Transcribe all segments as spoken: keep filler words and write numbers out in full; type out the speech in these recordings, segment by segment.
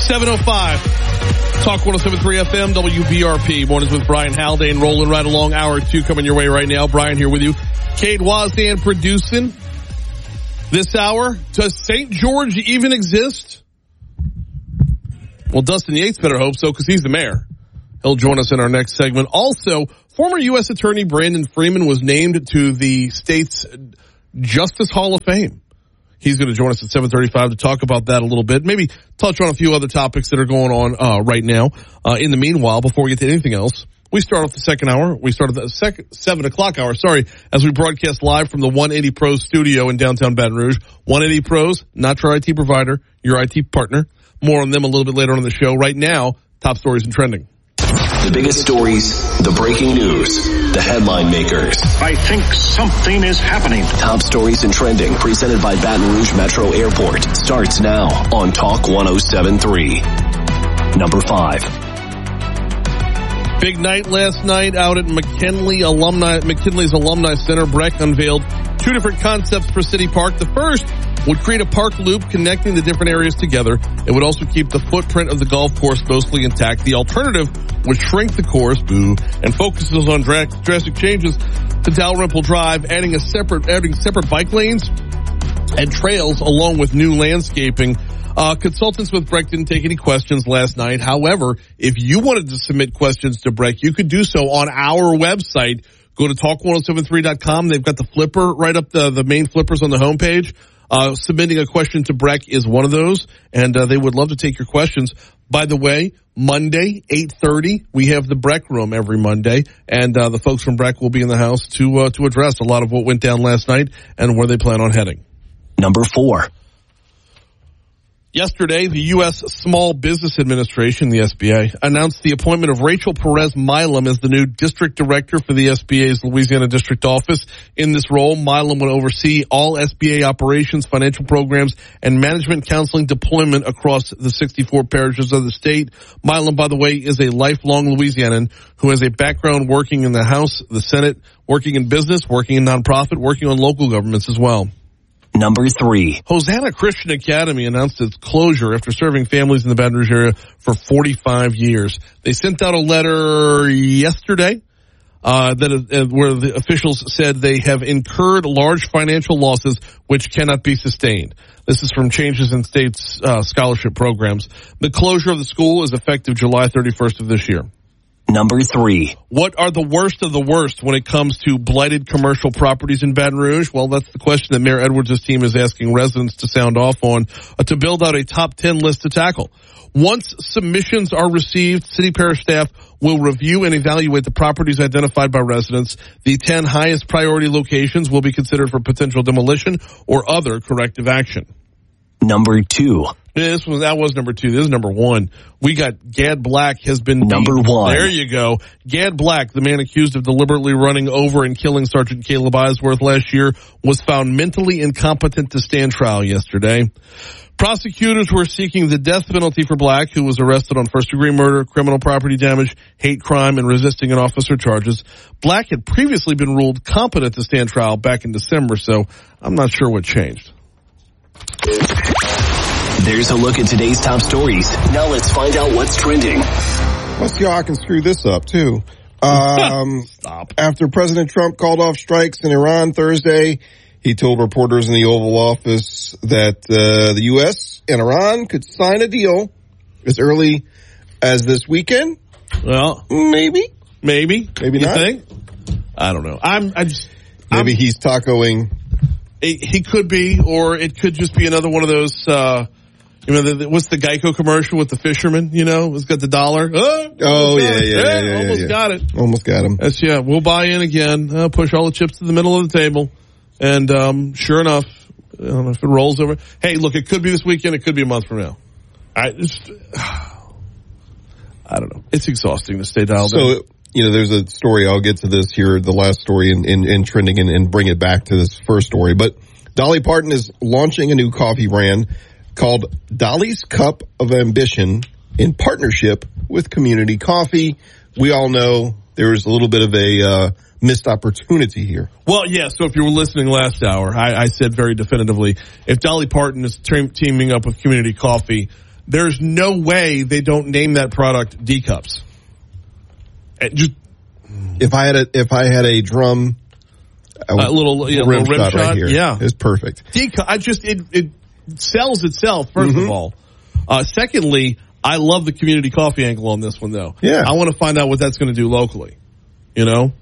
seven oh five. Talk one oh seven point three F M, W B R P. Mornings with Brian Haldane rolling right along. Hour two coming your way right now. Brian here with you. Cade Wazdan producing this hour. Does Saint George even exist? Well, Dustin Yates better hope so because he's the mayor. He'll join us in our next segment. Also, former U S Attorney Brandon Freeman was named to the state's Justice Hall of Fame. He's going to join us at seven thirty-five to talk about that a little bit. Maybe touch on a few other topics that are going on uh, right now. Uh, in the meanwhile, before we get to anything else, we start off the second hour. We start at the second, seven o'clock hour, sorry, as we broadcast live from the one eighty Pros studio in downtown Baton Rouge. one eighty Pros, not your I T provider, your I T partner. More on them a little bit later on in the show. Right now, top stories and trending. The biggest stories, the breaking news, the headline makers. I think something is happening. Top stories and trending presented by Baton Rouge Metro Airport starts now on Talk one oh seven point three. Number five. Big night last night out at McKinley Alumni, McKinley's Alumni Center. Breck unveiled two different concepts for City Park. The first would create a park loop connecting the different areas together. It would also keep the footprint of the golf course mostly intact. The alternative would shrink the course, boo, and focuses on drastic changes to Dalrymple Drive, adding a separate, adding separate bike lanes and trails along with new landscaping. Uh, consultants with Breck didn't take any questions last night. However, if you wanted to submit questions to Breck, you could do so on our website. Go to talk one oh seven three dot com. They've got the flipper right up the, the main flippers on the homepage. Uh, submitting a question to Breck is one of those, and uh, they would love to take your questions. By the way, Monday, eight thirty, we have the Breck Room every Monday, and uh, the folks from Breck will be in the house to uh, to address a lot of what went down last night and where they plan on heading. Number four. Yesterday, the U S Small Business Administration, the S B A, announced the appointment of Rachel Perez Milam as the new district director for the S B A's Louisiana District Office. In this role, Milam would oversee all S B A operations, financial programs, and management counseling deployment across the sixty-four parishes of the state. Milam, by the way, is a lifelong Louisianan who has a background working in the House, the Senate, working in business, working in nonprofit, working on local governments as well. Number three. Hosanna Christian Academy announced its closure after serving families in the Baton Rouge area for forty-five years. They sent out a letter yesterday uh, that uh, where the officials said they have incurred large financial losses which cannot be sustained. This is from changes in state's uh, scholarship programs. The closure of the school is effective July thirty-first of this year. Number three. What are the worst of the worst when it comes to blighted commercial properties in Baton Rouge? Well, that's the question that Mayor Edwards' team is asking residents to sound off on uh, to build out a top ten list to tackle. Once submissions are received, city parish staff will review and evaluate the properties identified by residents. The ten highest priority locations will be considered for potential demolition or other corrective action. Number two. This was, that was number two. This is number one. We got Gad Black has been number beaten. one. There you go. Gad Black, the man accused of deliberately running over and killing Sergeant Caleb Eisworth last year, was found mentally incompetent to stand trial yesterday. Prosecutors were seeking the death penalty for Black, who was arrested on first-degree murder, criminal property damage, hate crime, and resisting an officer charges. Black had previously been ruled competent to stand trial back in December, so I'm not sure what changed. There's a look at today's top stories. Now let's find out what's trending. Let's see how I can screw this up, too. Um, Stop. After President Trump called off strikes in Iran Thursday, he told reporters in the Oval Office that uh, the U S and Iran could sign a deal as early as this weekend. Well, Maybe. maybe. Maybe you not. think? I don't know. I'm, I just, Maybe I'm, he's tacoing. he could be, or it could just be another one of those, uh, you know, the, the, what's the Geico commercial with the fisherman, you know, it's got the dollar. Oh, Oh, yeah, yeah, yeah, yeah, yeah, almost yeah. got it. Almost got him. That's, yeah, we'll buy in again, uh, push all the chips to the middle of the table. And, um, sure enough, I don't know if it rolls over. Hey, look, it could be this weekend. It could be a month from now. I just, I don't know. It's exhausting to stay dialed in. So, you know, there's a story. I'll get to this here, the last story in, in, in trending and, and bring it back to this first story. But Dolly Parton is launching a new coffee brand called Dolly's Cup of Ambition in partnership with Community Coffee. We all know there's a little bit of a uh, missed opportunity here. Well, yeah, so if you were listening last hour, I, I said very definitively, if Dolly Parton is te- teaming up with Community Coffee, there's no way they don't name that product D-Cups. It just if I had a if I had a drum, a uh, little, yeah, rim, little rim shot, shot, right here, yeah, it's perfect. D-Cup, I just it it sells itself. First mm-hmm. of all, uh, secondly, I love the community coffee angle on this one, though. Yeah, I want to find out what that's going to do locally. You know,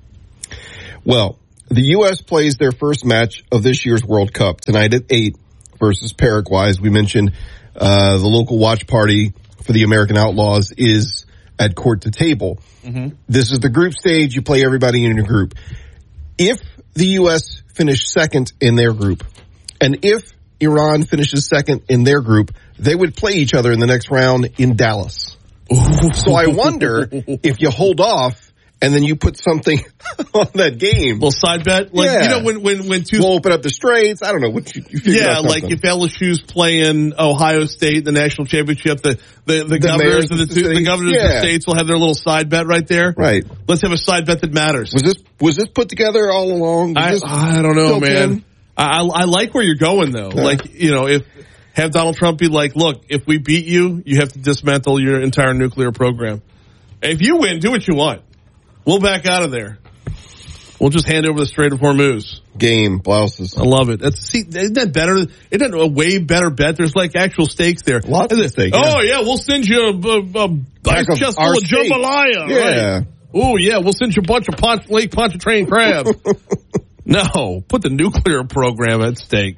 well, the U S plays their first match of this year's World Cup tonight at eight versus Paraguay. As we mentioned, uh, the local watch party for the American Outlaws is at court to table. Mm-hmm. This is the group stage. You play everybody in your group. If the U S finished second in their group, and if Iran finishes second in their group, they would play each other in the next round in Dallas. So I wonder if you hold off and then you put something on that game. Little side bet? Like, yeah. you know, when, when, when two. We'll open up the straits. I don't know what you, you figure Yeah, out like if L S U's playing Ohio State, the national championship, the, the, the, the governors of the, two, the governors yeah. of the states will have their little side bet right there. Right. Let's have a side bet that matters. Was this, was this put together all along? I, I don't know, man. I, I like where you're going though. Yeah. Like, you know, if, have Donald Trump be like, look, if we beat you, you have to dismantle your entire nuclear program. If you win, do what you want. We'll back out of there. We'll just hand over the Strait of Hormuz. Game, blouses. I love it. That's, see, isn't that better? Isn't that a way better bet? There's like actual stakes there. Lots of stakes. Oh, yeah. yeah, we'll send you a, a, a ice chest full of jambalaya. Yeah. Right? Oh, yeah, we'll send you a bunch of Ponch, Lake Pontchartrain crabs. No, put the nuclear program at stake.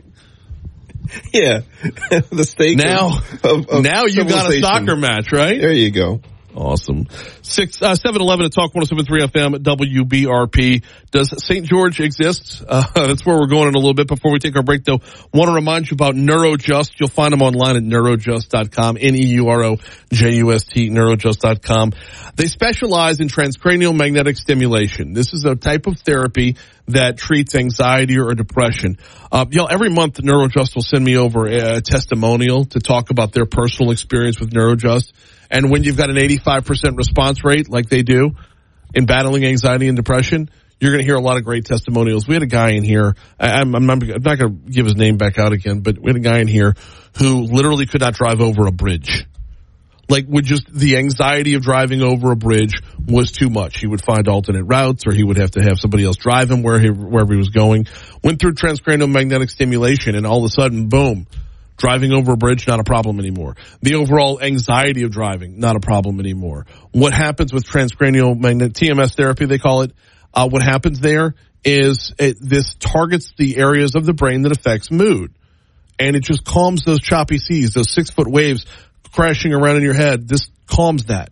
Yeah. The stake now, of, of now you got a soccer match, right? There you go. Awesome. Six, uh, seven eleven at Talk one oh seven point three F M, W B R P. Does Saint George exist? Uh, that's where we're going in a little bit. Before we take our break, though, want to remind you about Neurojust. You'll find them online at neurojust dot com, N E U R O J U S T, neurojust dot com. They specialize in transcranial magnetic stimulation. This is a type of therapy that treats anxiety or depression. Uh, you know, every month Neurojust will send me over a testimonial to talk about their personal experience with Neurojust. And when you've got an eighty-five percent response rate like they do in battling anxiety and depression, you're going to hear a lot of great testimonials. We had a guy in here, I'm, I'm not, I'm not going to give his name back out again, but we had a guy in here who literally could not drive over a bridge. Like, would just, the anxiety of driving over a bridge was too much. He would find alternate routes, or he would have to have somebody else drive him where he, wherever he was going. Went through transcranial magnetic stimulation, and all of a sudden, boom. Driving over a bridge, not a problem anymore. The overall anxiety of driving, not a problem anymore. What happens with transcranial magnetic, T M S therapy, they call it, uh, what happens there is it, this targets the areas of the brain that affects mood. And it just calms those choppy seas, those six foot waves crashing around in your head. This calms that.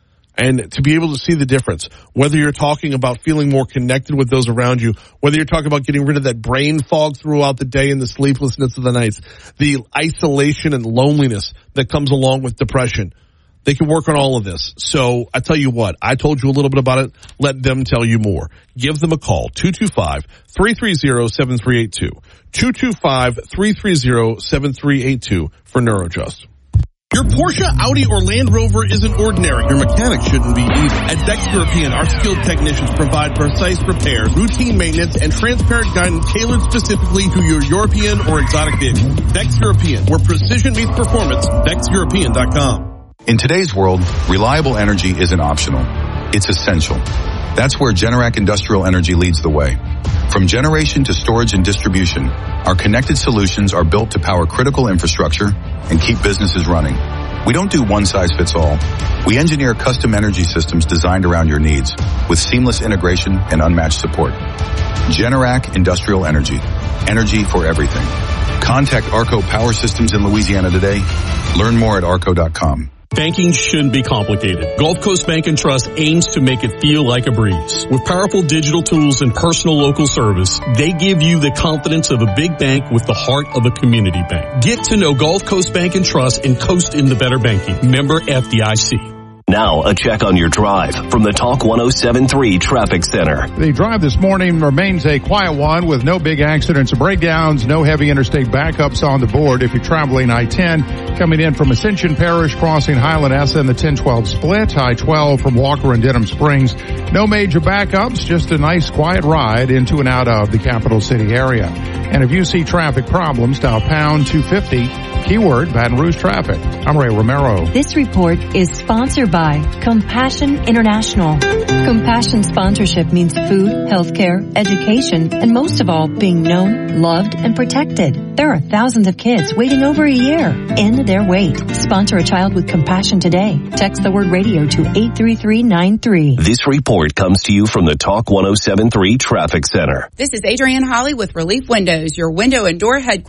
And to be able to see the difference, whether you're talking about feeling more connected with those around you, whether you're talking about getting rid of that brain fog throughout the day and the sleeplessness of the nights, the isolation and loneliness that comes along with depression, they can work on all of this. So I tell you what, I told you a little bit about it. Let them tell you more. Give them a call, two two five, three three zero, seven three eight two, two two five, three three zero, seven three eight two for Neurojust. Your Porsche, Audi, or Land Rover isn't ordinary. Your mechanic shouldn't be either. At Dex European, our skilled technicians provide precise repairs, routine maintenance, and transparent guidance tailored specifically to your European or exotic vehicle. Dex European, where precision meets performance. Dex European dot com. In today's world, reliable energy isn't optional. It's essential. That's where Generac Industrial Energy leads the way. From generation to storage and distribution, our connected solutions are built to power critical infrastructure and keep businesses running. We don't do one size fits all. We engineer custom energy systems designed around your needs with seamless integration and unmatched support. Generac Industrial Energy. Energy for everything. Contact Arco Power Systems in Louisiana today. Learn more at arco dot com. Banking shouldn't be complicated. Gulf Coast Bank and Trust aims to make it feel like a breeze. With powerful digital tools and personal local service, they give you the confidence of a big bank with the heart of a community bank. Get to know Gulf Coast Bank and Trust and coast into better banking. Member F D I C. Now, a check on your drive from the Talk one oh seven point three Traffic Center. The drive this morning remains a quiet one with no big accidents or breakdowns, no heavy interstate backups on the board. If you're traveling I ten, coming in from Ascension Parish, crossing Highland S and the ten twelve split, I twelve from Walker and Denham Springs, no major backups, just a nice quiet ride into and out of the capital city area. And if you see traffic problems, dial pound two fifty, keyword Baton Rouge traffic. I'm Ray Romero. This report is sponsored by Compassion International. Compassion sponsorship means food, healthcare, education, and most of all, being known, loved, and protected. There are thousands of kids waiting over a year. End their wait. Sponsor a child with compassion today. Text the word radio to eight three three nine three. This report comes to you from the Talk one oh seven point three Traffic Center. This is Adrienne Holly with Relief Windows, your window and door headquarters.